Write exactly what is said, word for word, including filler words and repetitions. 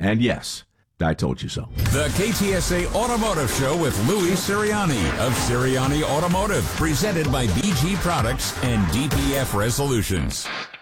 And yes, I told you so. The K T S A Automotive Show with Louis Sirianni of Sirianni Automotive, presented by B G Products and D P F Resolutions.